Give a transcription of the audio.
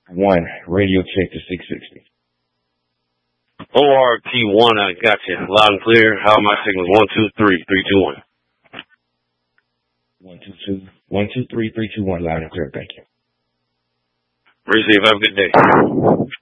1, radio check to 660. ORT1, I got you. Loud and clear. How are my signals? 1, 2, 3, 3, 2, 1. 1, 2, 2, 1, 2, 3, 3, 2, 1. Loud and clear. Thank you. Receive. Have a good day.